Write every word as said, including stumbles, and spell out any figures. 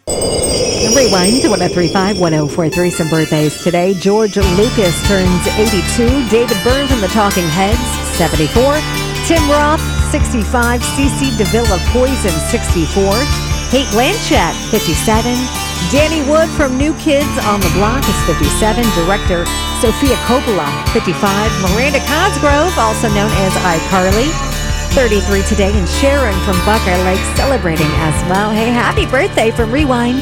Rewind to one oh three point five, one oh four point three. Some birthdays today. George Lucas turns eighty-two. David Byrne from the Talking Heads, seventy-four. Tim Roth, sixty-five. CeCe DeVille of Poison, sixty-four. Kate Blanchett, fifty-seven. Danny Wood from New Kids on the Block is fifty-seven. Director Sophia Coppola, fifty-five. Miranda Cosgrove, also known as iCarly, thirty-three today. And Sharon from Buckeye Lake celebrating as well. Hey, happy birthday from Rewind.